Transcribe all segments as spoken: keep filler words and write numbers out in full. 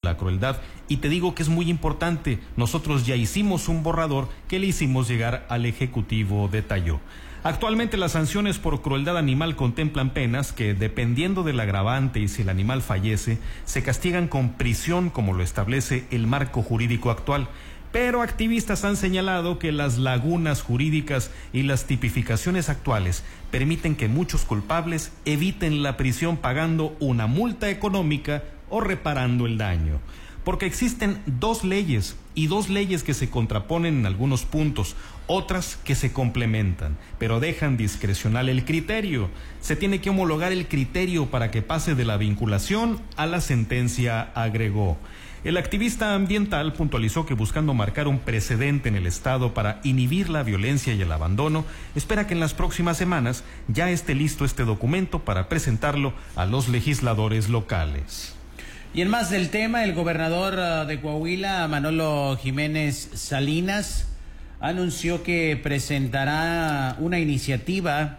la crueldad. Y te digo que es muy importante, nosotros ya hicimos un borrador que le hicimos llegar al Ejecutivo, detalló. Actualmente las sanciones por crueldad animal contemplan penas que, dependiendo del agravante y si el animal fallece, se castigan con prisión como lo establece el marco jurídico actual. Pero activistas han señalado que las lagunas jurídicas y las tipificaciones actuales permiten que muchos culpables eviten la prisión pagando una multa económica o reparando el daño. Porque existen dos leyes y dos leyes que se contraponen en algunos puntos, otras que se complementan, pero dejan discrecional el criterio. Se tiene que homologar el criterio para que pase de la vinculación a la sentencia, agregó. El activista ambiental puntualizó que, buscando marcar un precedente en el Estado para inhibir la violencia y el abandono, espera que en las próximas semanas ya esté listo este documento para presentarlo a los legisladores locales. Y en más del tema, el gobernador de Coahuila, Manolo Jiménez Salinas, anunció que presentará una iniciativa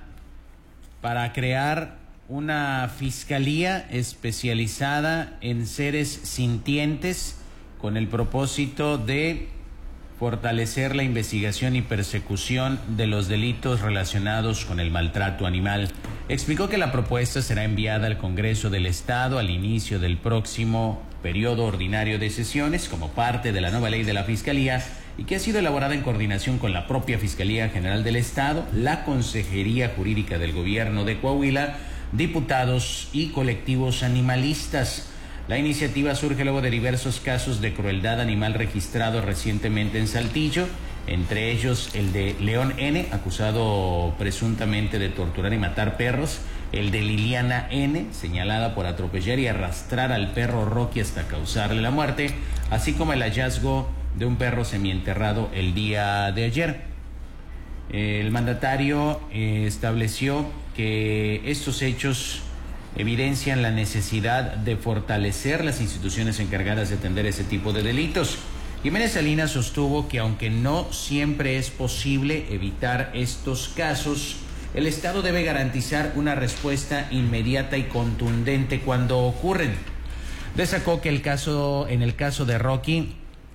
para crear una fiscalía especializada en seres sintientes con el propósito de fortalecer la investigación y persecución de los delitos relacionados con el maltrato animal. Explicó que la propuesta será enviada al Congreso del Estado al inicio del próximo periodo ordinario de sesiones como parte de la nueva ley de la Fiscalía y que ha sido elaborada en coordinación con la propia Fiscalía General del Estado, la Consejería Jurídica del Gobierno de Coahuila, diputados y colectivos animalistas. La iniciativa surge luego de diversos casos de crueldad animal registrados recientemente en Saltillo, entre ellos el de León N., acusado presuntamente de torturar y matar perros, el de Liliana N., señalada por atropellar y arrastrar al perro Rocky hasta causarle la muerte, así como el hallazgo de un perro semienterrado el día de ayer. El mandatario eh, estableció que estos hechos evidencian la necesidad de fortalecer las instituciones encargadas de atender ese tipo de delitos. Jiménez Salinas sostuvo que aunque no siempre es posible evitar estos casos, el Estado debe garantizar una respuesta inmediata y contundente cuando ocurren. Destacó que el caso, en el caso de Rocky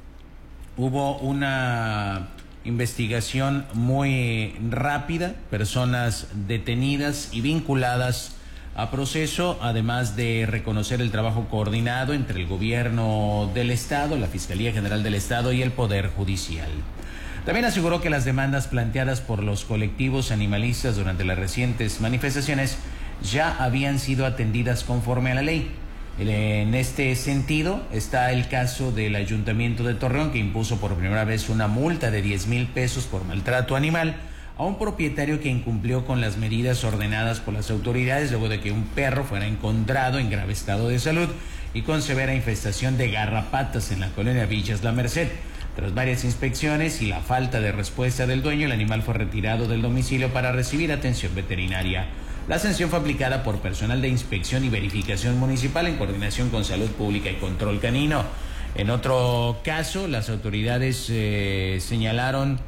hubo una investigación muy rápida, personas detenidas y vinculadas a proceso, además de reconocer el trabajo coordinado entre el gobierno del Estado, la Fiscalía General del Estado y el Poder Judicial. También aseguró que las demandas planteadas por los colectivos animalistas durante las recientes manifestaciones ya habían sido atendidas conforme a la ley. En este sentido está el caso del Ayuntamiento de Torreón, que impuso por primera vez una multa de diez mil pesos por maltrato animal a un propietario que incumplió con las medidas ordenadas por las autoridades luego de que un perro fuera encontrado en grave estado de salud y con severa infestación de garrapatas en la colonia Villas La Merced. Tras varias inspecciones y la falta de respuesta del dueño, el animal fue retirado del domicilio para recibir atención veterinaria. La sanción fue aplicada por personal de inspección y verificación municipal en coordinación con Salud Pública y Control Canino. En otro caso, las autoridades eh, señalaron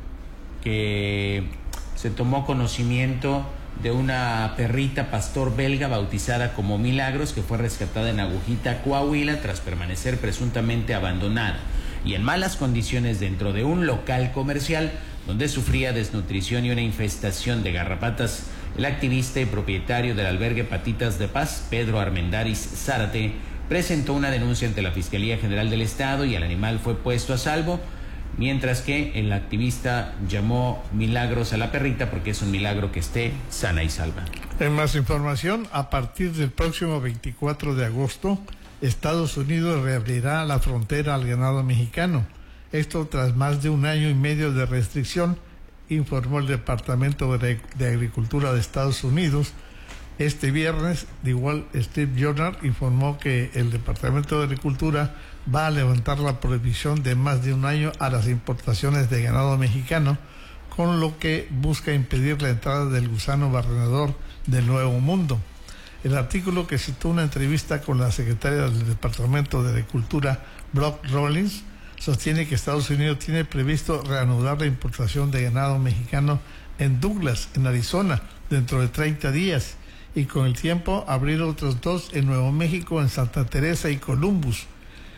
que se tomó conocimiento de una perrita pastor belga bautizada como Milagros, que fue rescatada en Agujita, Coahuila, tras permanecer presuntamente abandonada y en malas condiciones dentro de un local comercial donde sufría desnutrición y una infestación de garrapatas. El activista y propietario del albergue Patitas de Paz, Pedro Armendáriz Zárate, presentó una denuncia ante la Fiscalía General del Estado y el animal fue puesto a salvo, mientras que el activista llamó milagros a la perrita porque es un milagro que esté sana y salva. En más información, a partir del próximo veinticuatro de agosto, Estados Unidos reabrirá la frontera al ganado mexicano. Esto tras más de un año y medio de restricción, informó el Departamento de Agricultura de Estados Unidos. Este viernes, de igual, Steve Joyner informó que el Departamento de Agricultura va a levantar la prohibición de más de un año a las importaciones de ganado mexicano, con lo que busca impedir la entrada del gusano barrenador del Nuevo Mundo. El artículo, que citó una entrevista con la secretaria del Departamento de Agricultura, Brock Rollins, sostiene que Estados Unidos tiene previsto reanudar la importación de ganado mexicano en Douglas, en Arizona, dentro de treinta días, y con el tiempo abrir otros dos en Nuevo México, en Santa Teresa y Columbus.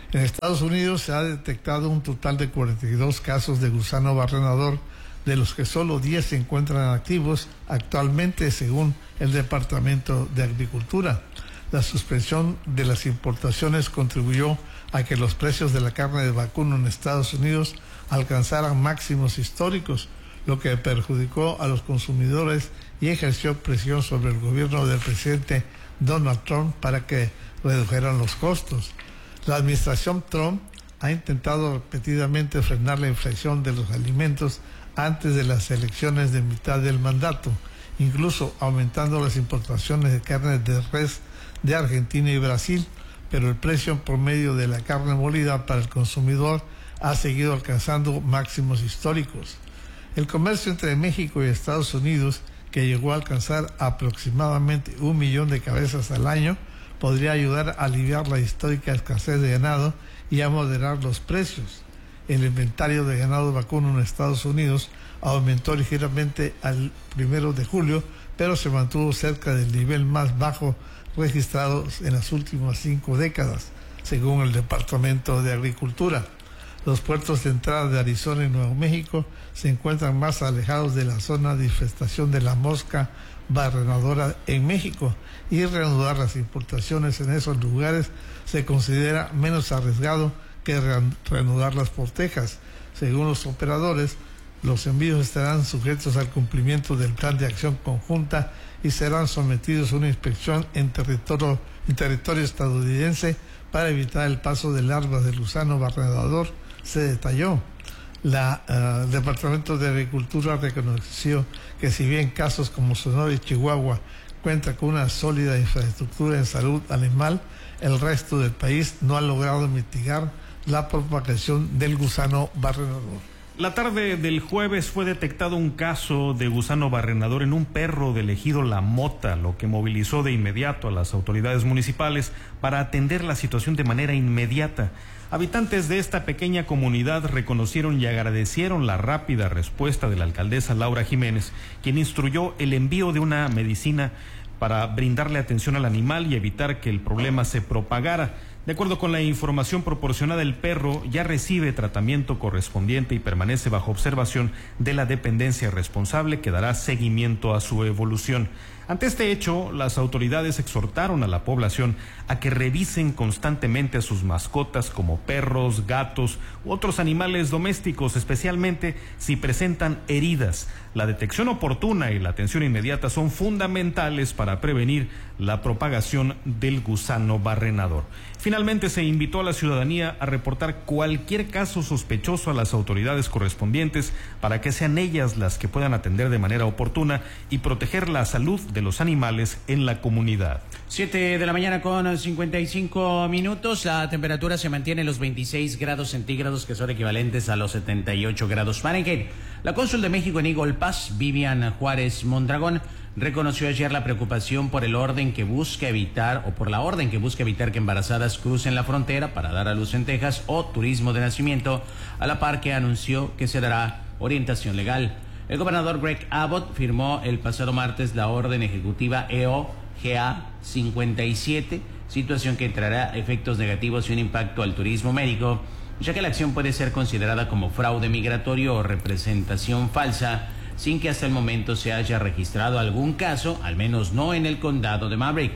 En Estados Unidos se ha detectado un total de cuarenta y dos casos de gusano barrenador, de los que solo diez se encuentran activos actualmente, según el Departamento de Agricultura. La suspensión de las importaciones contribuyó a que los precios de la carne de vacuno en Estados Unidos alcanzaran máximos históricos, lo que perjudicó a los consumidores y ejerció presión sobre el gobierno del presidente Donald Trump para que redujeran los costos. La administración Trump ha intentado repetidamente frenar la inflación de los alimentos antes de las elecciones de mitad del mandato, incluso aumentando las importaciones de carne de res de Argentina y Brasil, pero el precio promedio de la carne molida para el consumidor ha seguido alcanzando máximos históricos. El comercio entre México y Estados Unidos, que llegó a alcanzar aproximadamente un millón de cabezas al año, podría ayudar a aliviar la histórica escasez de ganado y a moderar los precios. El inventario de ganado vacuno en Estados Unidos aumentó ligeramente al primero de julio, pero se mantuvo cerca del nivel más bajo registrado en las últimas cinco décadas, según el Departamento de Agricultura. Los puertos de entrada de Arizona y Nuevo México se encuentran más alejados de la zona de infestación de la mosca barrenadora en México, y reanudar las importaciones en esos lugares se considera menos arriesgado que reanudarlas por Texas. Según los operadores, los envíos estarán sujetos al cumplimiento del plan de acción conjunta y serán sometidos a una inspección en territorio, en territorio estadounidense para evitar el paso de larvas del gusano barrenador, se detalló. La, uh, el Departamento de Agricultura reconoció que si bien casos como Sonora y Chihuahua cuentan con una sólida infraestructura en salud animal, el resto del país no ha logrado mitigar la propagación del gusano barrenador. La tarde del jueves fue detectado un caso de gusano barrenador en un perro del ejido La Mota, lo que movilizó de inmediato a las autoridades municipales para atender la situación de manera inmediata. Habitantes de esta pequeña comunidad reconocieron y agradecieron la rápida respuesta de la alcaldesa Laura Jiménez, quien instruyó el envío de una medicina para brindarle atención al animal y evitar que el problema se propagara. De acuerdo con la información proporcionada, el perro ya recibe tratamiento correspondiente y permanece bajo observación de la dependencia responsable, que dará seguimiento a su evolución. Ante este hecho, las autoridades exhortaron a la población a que revisen constantemente a sus mascotas como perros, gatos u otros animales domésticos, especialmente si presentan heridas. La detección oportuna y la atención inmediata son fundamentales para prevenir la propagación del gusano barrenador. Finalmente, se invitó a la ciudadanía a reportar cualquier caso sospechoso a las autoridades correspondientes para que sean ellas las que puedan atender de manera oportuna y proteger la salud de los animales en la comunidad. Siete de la mañana con cincuenta y cinco minutos. La temperatura se mantiene en los veintiséis grados centígrados, que son equivalentes a los setenta y ocho grados Fahrenheit. La cónsul de México en Eagle Pass, Vivian Juárez Mondragón, reconoció ayer la preocupación por el orden que busca evitar o por la orden que busca evitar que embarazadas crucen la frontera para dar a luz en Texas o turismo de nacimiento, a la par que anunció que se dará orientación legal. El gobernador Greg Abbott firmó el pasado martes la orden ejecutiva E O G A cincuenta y siete, situación que traerá efectos negativos y un impacto al turismo médico, ya que la acción puede ser considerada como fraude migratorio o representación falsa, sin que hasta el momento se haya registrado algún caso, al menos no en el condado de Maverick.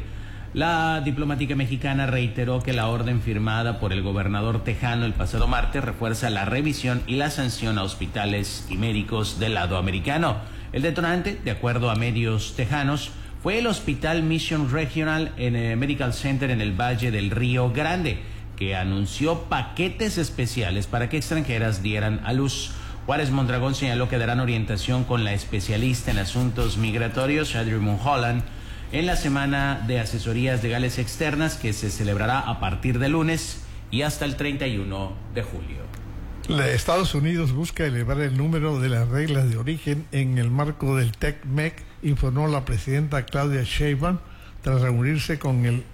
La diplomática mexicana reiteró que la orden firmada por el gobernador tejano el pasado martes refuerza la revisión y la sanción a hospitales y médicos del lado americano. El detonante, de acuerdo a medios tejanos, fue el Hospital Mission Regional en el Medical Center en el Valle del Río Grande, que anunció paquetes especiales para que extranjeras dieran a luz. Juárez Mondragón señaló que darán orientación con la especialista en asuntos migratorios, Audrey Mulholland, en la semana de asesorías legales externas, que se celebrará a partir de lunes y hasta el treinta y uno de julio. Estados Unidos busca elevar el número de las reglas de origen en el marco del TEC-MEC, informó la presidenta Claudia Sheinbaum tras reunirse con el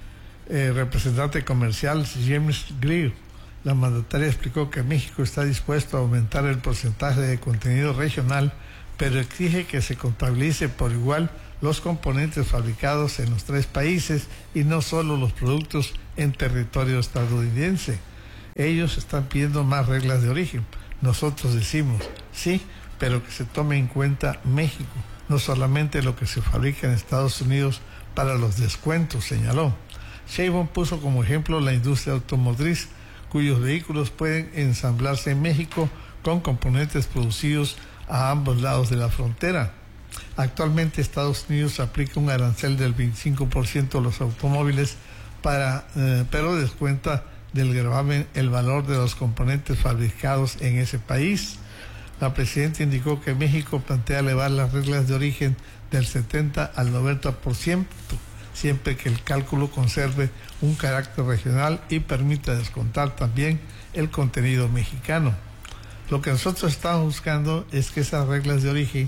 eh, representante comercial James Greer. La mandataria explicó que México está dispuesto a aumentar el porcentaje de contenido regional, pero exige que se contabilice por igual los componentes fabricados en los tres países y no solo los productos en territorio estadounidense. Ellos están pidiendo más reglas de origen. Nosotros decimos, sí, pero que se tome en cuenta México, no solamente lo que se fabrica en Estados Unidos para los descuentos, señaló. Sheinbaum puso como ejemplo la industria automotriz, cuyos vehículos pueden ensamblarse en México con componentes producidos a ambos lados de la frontera. Actualmente Estados Unidos aplica un arancel del veinticinco por ciento a los automóviles, para, eh, pero descuenta del gravamen el valor de los componentes fabricados en ese país. La presidenta indicó que México plantea elevar las reglas de origen del setenta al noventa por ciento, siempre que el cálculo conserve un carácter regional y permita descontar también el contenido mexicano. Lo que nosotros estamos buscando es que esas reglas de origen,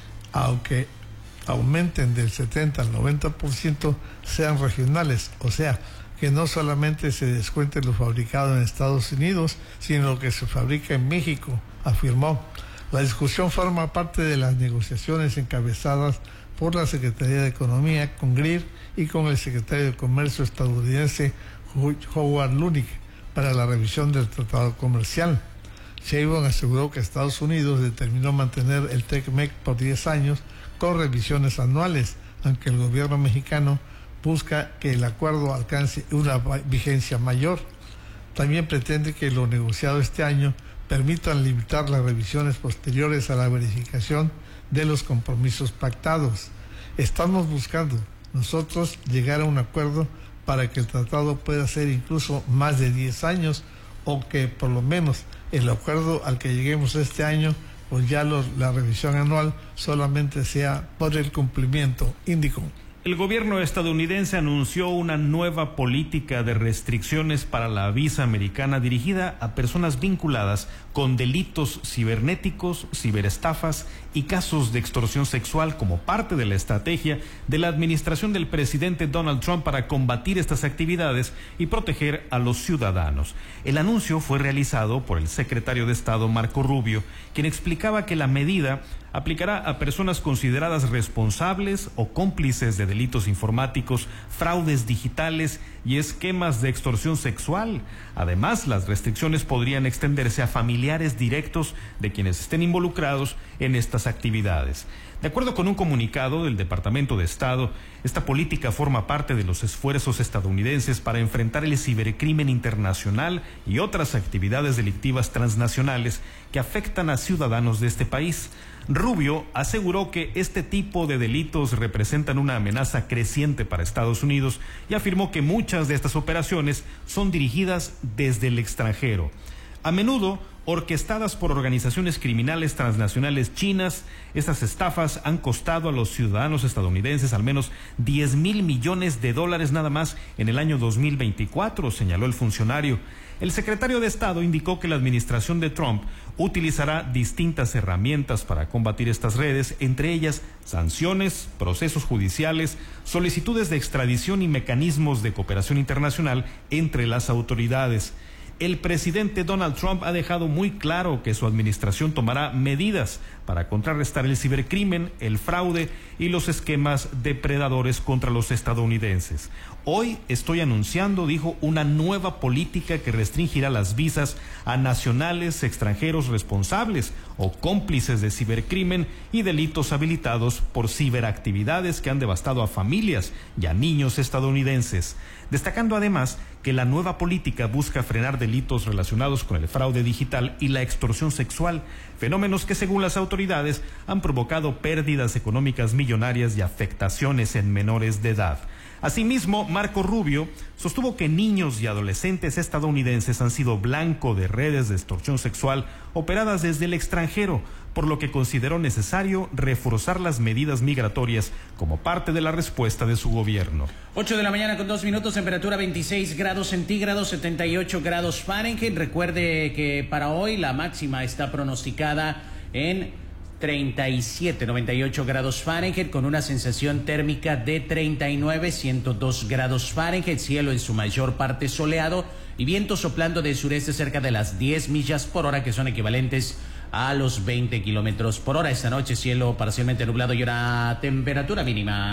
aunque aumenten del setenta al noventa por ciento, sean regionales, o sea, que no solamente se descuente lo fabricado en Estados Unidos, sino lo que se fabrica en México, afirmó. La discusión forma parte de las negociaciones encabezadas por la Secretaría de Economía con Greer y con el secretario de Comercio estadounidense Howard Lutnick para la revisión del tratado comercial. Sheinbaum aseguró que Estados Unidos determinó mantener el TEC-M E C por diez años con revisiones anuales, aunque el gobierno mexicano busca que el acuerdo alcance una vigencia mayor. También pretende que lo negociado este año permitan limitar las revisiones posteriores a la verificación de los compromisos pactados. Estamos buscando nosotros llegar a un acuerdo para que el tratado pueda ser incluso más de diez años, o que por lo menos el acuerdo al que lleguemos este año, pues ya los, la revisión anual solamente sea por el cumplimiento, indicó. El gobierno estadounidense anunció una nueva política de restricciones para la visa americana dirigida a personas vinculadas con delitos cibernéticos, ciberestafas y casos de extorsión sexual como parte de la estrategia de la administración del presidente Donald Trump para combatir estas actividades y proteger a los ciudadanos. El anuncio fue realizado por el secretario de Estado Marco Rubio, quien explicaba que la medida aplicará a personas consideradas responsables o cómplices de delitos informáticos, fraudes digitales y esquemas de extorsión sexual. Además, las restricciones podrían extenderse a familiares directos de quienes estén involucrados en estas actividades. De acuerdo con un comunicado del Departamento de Estado, esta política forma parte de los esfuerzos estadounidenses para enfrentar el cibercrimen internacional y otras actividades delictivas transnacionales que afectan a ciudadanos de este país. Rubio aseguró que este tipo de delitos representan una amenaza creciente para Estados Unidos y afirmó que muchas de estas operaciones son dirigidas desde el extranjero, a menudo orquestadas por organizaciones criminales transnacionales chinas. Estas estafas han costado a los ciudadanos estadounidenses al menos diez mil millones de dólares nada más en el año dos mil veinticuatro, señaló el funcionario. El secretario de Estado indicó que la administración de Trump utilizará distintas herramientas para combatir estas redes, entre ellas sanciones, procesos judiciales, solicitudes de extradición y mecanismos de cooperación internacional entre las autoridades. El presidente Donald Trump ha dejado muy claro que su administración tomará medidas para contrarrestar el cibercrimen, el fraude y los esquemas depredadores contra los estadounidenses. Hoy estoy anunciando, dijo, una nueva política que restringirá las visas a nacionales extranjeros responsables o cómplices de cibercrimen y delitos habilitados por ciberactividades que han devastado a familias y a niños estadounidenses, destacando además que la nueva política busca frenar delitos relacionados con el fraude digital y la extorsión sexual, fenómenos que según las autoridades han provocado pérdidas económicas millonarias y afectaciones en menores de edad. Asimismo, Marco Rubio sostuvo que niños y adolescentes estadounidenses han sido blanco de redes de extorsión sexual operadas desde el extranjero, por lo que consideró necesario reforzar las medidas migratorias como parte de la respuesta de su gobierno. ocho de la mañana con dos minutos, temperatura veintiséis grados centígrados, setenta y ocho grados Fahrenheit. Recuerde que para hoy la máxima está pronosticada en treinta y siete, noventa y ocho grados Fahrenheit, con una sensación térmica de treinta y nueve, ciento dos grados Fahrenheit, cielo en su mayor parte soleado y viento soplando del sureste cerca de las diez millas por hora, que son equivalentes a los veinte kilómetros por hora. Esta noche cielo parcialmente nublado y una temperatura mínima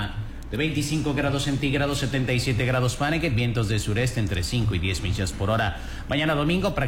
de veinticinco grados centígrados, setenta y siete grados Fahrenheit, vientos de sureste entre cinco y diez millas por hora. Mañana domingo